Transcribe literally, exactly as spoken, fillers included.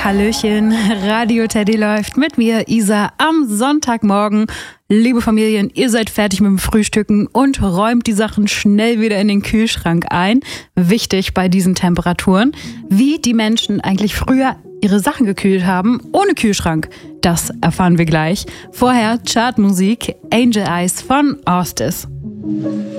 Hallöchen, Radio Teddy läuft mit mir, Isa, am Sonntagmorgen. Liebe Familien, ihr seid fertig mit dem Frühstücken und räumt die Sachen schnell wieder in den Kühlschrank ein. Wichtig bei diesen Temperaturen, wie die Menschen eigentlich früher ihre Sachen gekühlt haben, ohne Kühlschrank. Das erfahren wir gleich. Vorher Chartmusik, Angel Eyes von Ostis.